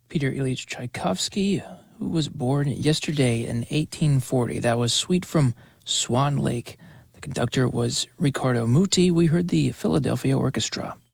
Peter Ilyich Tchaikovsky, who was born yesterday in 1840. That was Suite from Swan Lake. The conductor was Riccardo Muti. We heard the Philadelphia Orchestra.